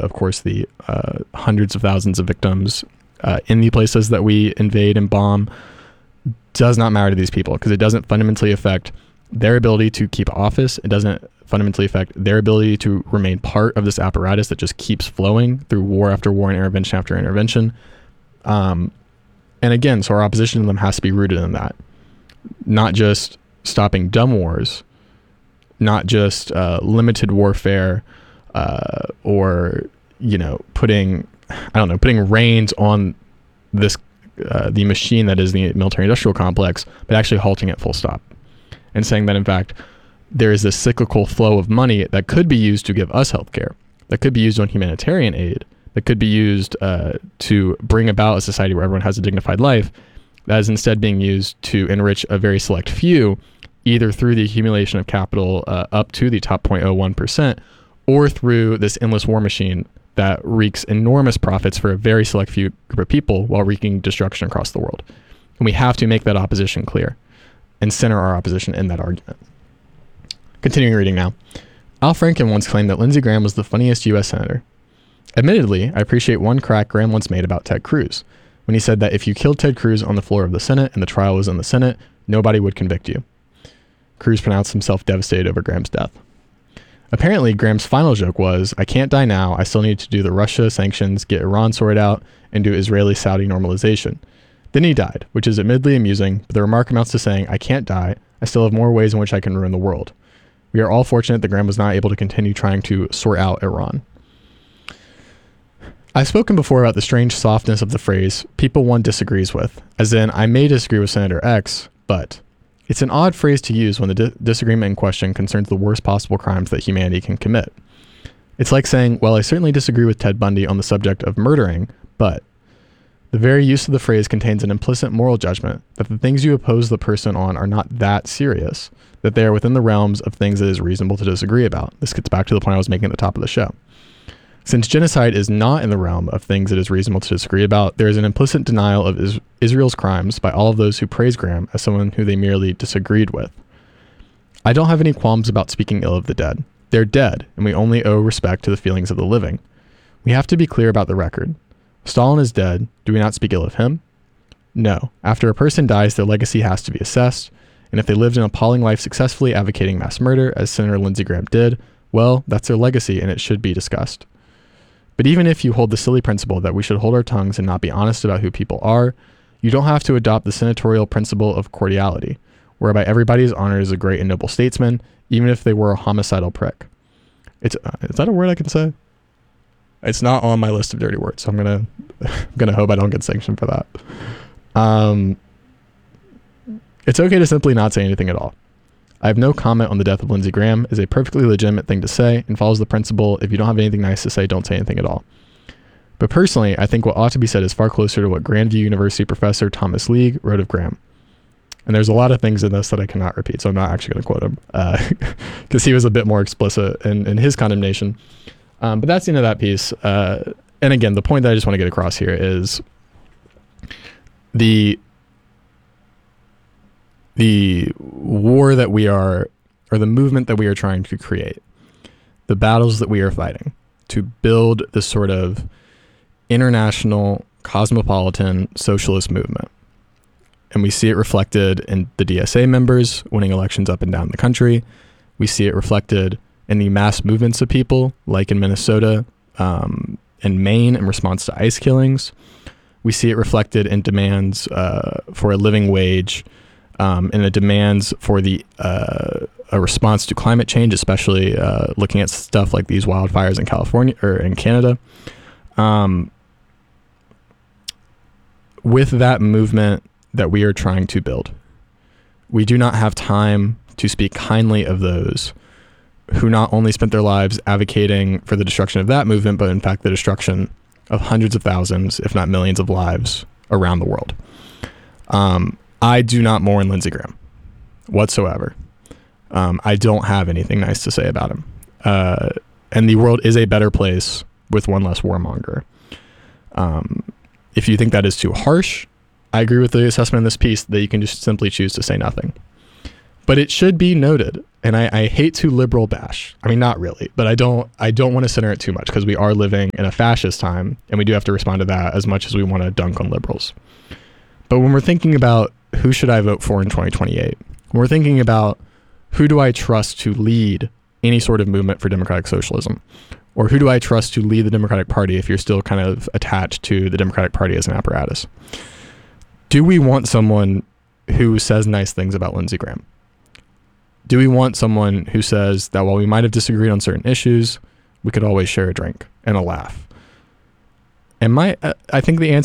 but of course the hundreds of thousands of victims in the places that we invade and bomb does not matter to these people, because it doesn't fundamentally affect their ability to keep office. It doesn't fundamentally affect their ability to remain part of this apparatus that just keeps flowing through war after war and intervention after intervention. And again, so our opposition to them has to be rooted in that, not just stopping dumb wars, not just limited warfare, or putting reins on this the machine that is the military-industrial complex, but actually halting it full stop, and saying that in fact there is this cyclical flow of money that could be used to give us healthcare, that could be used on humanitarian aid, that could be used to bring about a society where everyone has a dignified life, that is instead being used to enrich a very select few, either through the accumulation of capital up to the top 0.01%, or through this endless war machine that wreaks enormous profits for a very select few group of people while wreaking destruction across the world. And we have to make that opposition clear and center our opposition in that argument. Continuing reading now. Al Franken once claimed that Lindsey Graham was the funniest U.S. senator. Admittedly, I appreciate one crack Graham once made about Ted Cruz, when he said that if you killed Ted Cruz on the floor of the Senate and the trial was in the Senate, nobody would convict you. Cruz pronounced himself devastated over Graham's death. Apparently, Graham's final joke was, I can't die now, I still need to do the Russia sanctions, get Iran sorted out, and do Israeli-Saudi normalization. Then he died, which is admittedly amusing, but the remark amounts to saying, I can't die, I still have more ways in which I can ruin the world. We are all fortunate that Graham was not able to continue trying to sort out Iran. I've spoken before about the strange softness of the phrase, people one disagrees with, as in, I may disagree with Senator X, but... It's an odd phrase to use when the disagreement in question concerns the worst possible crimes that humanity can commit. It's like saying, well, I certainly disagree with Ted Bundy on the subject of murdering, but the very use of the phrase contains an implicit moral judgment that the things you oppose the person on are not that serious, that they are within the realms of things that is reasonable to disagree about. This gets back to the point I was making at the top of the show. Since genocide is not in the realm of things it is reasonable to disagree about, there is an implicit denial of Israel's crimes by all of those who praise Graham as someone who they merely disagreed with. I don't have any qualms about speaking ill of the dead. They're dead, and we only owe respect to the feelings of the living. We have to be clear about the record. Stalin is dead. Do we not speak ill of him? No. After a person dies, their legacy has to be assessed, and if they lived an appalling life successfully advocating mass murder, as Senator Lindsey Graham did, well, that's their legacy, and it should be discussed. But even if you hold the silly principle that we should hold our tongues and not be honest about who people are, you don't have to adopt the senatorial principle of cordiality, whereby everybody is honored as a great and noble statesman, even if they were a homicidal prick. Is that a word I can say? It's not on my list of dirty words, so I'm gonna hope I don't get sanctioned for that. It's okay to simply not say anything at all. I have no comment on the death of Lindsey Graham. It is a perfectly legitimate thing to say and follows the principle, if you don't have anything nice to say, don't say anything at all. But personally, I think what ought to be said is far closer to what Grandview University professor Thomas League wrote of Graham. And there's a lot of things in this that I cannot repeat, so I'm not actually going to quote him, because he was a bit more explicit in his condemnation. But that's the end of that piece. And again, the point that I just want to get across here is the war that we are, or the movement that we are trying to create, the battles that we are fighting to build this sort of international cosmopolitan socialist movement. And we see it reflected in the DSA members winning elections up and down the country. We see it reflected in the mass movements of people, like in Minnesota and Maine in response to ICE killings. We see it reflected in demands for a living wage, and the demands for a response to climate change, especially looking at stuff like these wildfires in California or in Canada. With that movement that we are trying to build, we do not have time to speak kindly of those who not only spent their lives advocating for the destruction of that movement, but in fact the destruction of hundreds of thousands, if not millions of lives around the world. I do not mourn Lindsey Graham whatsoever. I don't have anything nice to say about him. And the world is a better place with one less warmonger. If you think that is too harsh, I agree with the assessment in this piece that you can just simply choose to say nothing. But it should be noted and I hate to liberal bash. I mean, not really, but I don't want to center it too much because we are living in a fascist time, and we do have to respond to that as much as we want to dunk on liberals. But when we're thinking about who should I vote for in 2028, when we're thinking about who do I trust to lead any sort of movement for democratic socialism, or who do I trust to lead the Democratic Party if you're still kind of attached to the Democratic Party as an apparatus, do we want someone who says nice things about Lindsey Graham? Do we want someone who says that while we might have disagreed on certain issues, we could always share a drink and a laugh? And I think the answer